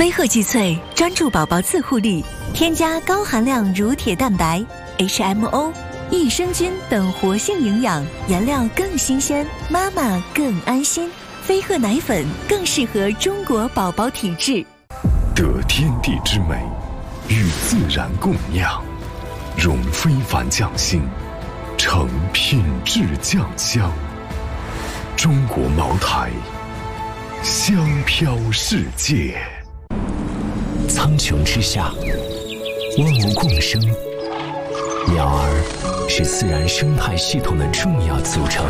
飞鹤济萃专注宝宝自护力，添加高含量乳铁蛋白、HMO、益生菌等活性营养，原料更新鲜，妈妈更安心。飞鹤奶粉更适合中国宝宝体质。 得天地之美，与自然共酿，融非凡匠心，成品质酱香。中国茅台，香飘世界。 苍穹之下，万物共生，鸟儿是自然生态系统的重要组成。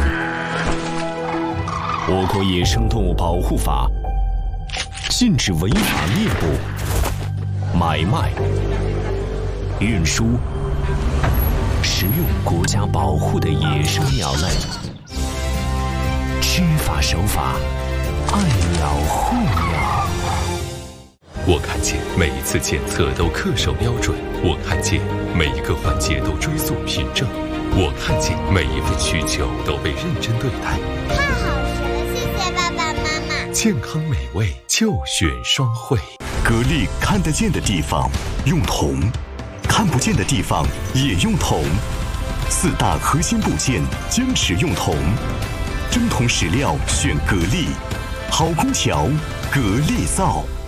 我国野生动物保护法禁止违法猎捕、买卖、运输、食用国家保护的野生鸟类。知法守法，爱鸟护鸟。 我看见每一次检测都恪守标准，我看见每一个环节都追溯凭证，我看见每一份需求都被认真对待。 太好吃了，谢谢爸爸妈妈。 健康美味就选双汇。 格力看得见的地方用铜，看不见的地方也用铜，4大核心部件坚持用铜，真铜实料选格力，好空调格力造。